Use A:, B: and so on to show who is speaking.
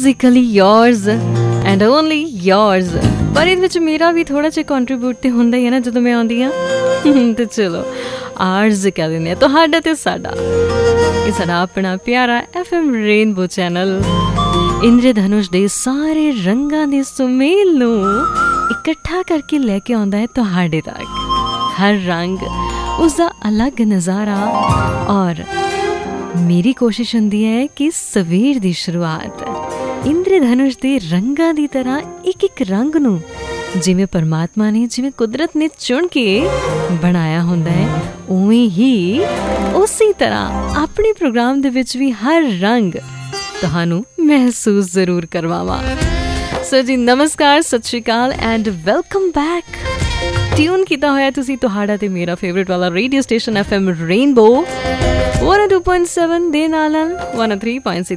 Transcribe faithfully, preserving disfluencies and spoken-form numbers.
A: Musically yours and only yours. पर ये मेरा भी थोड़ा जिहा कॉन्ट्रीब्यूट तो होंदा ही है ना जो मैं आउंदी हाँ। तो चलो आर्स कह दें तो साडा ते साडा ये साडा अपना प्यारा एफ एम रेनबो चैनल इंद्रधनुष दे सारे रंगां दे सुमेल नू इकट्ठा करके लेके आउंदा है तुहाडे तक। हर रंग उसका अलग नज़ारा और मेरी कोशिश होंदी है कि सवेर दी शुरुआत इंद्रधनुष दे रंगां दी तरह एक एक रंग नू जिवें परमात्मा ने जिवें कुदरत ने चुन के बनाया होंदा है उवें ही उसी तरह अपने प्रोग्राम दे विच भी हर रंग तुहानू महसूस जरूर करवावां। सो जी नमस्कार, सत श्री अकाल एंड वेलकम बैक। ट्यून किया होया तुसी तुहाडा ते मेरा फेवरेट वाला radio station F M rainbow one O two point seven दे नाल one O three point six